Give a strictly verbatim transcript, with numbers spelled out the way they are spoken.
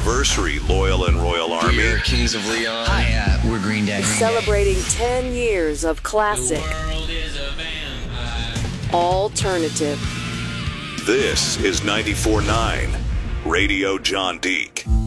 anniversary, Loyal and Royal Army. We're Kings of Leon. Hi, uh, we're Green Day. Celebrating ten years of classic. Alternative. This is ninety-four point nine Radio John Deek.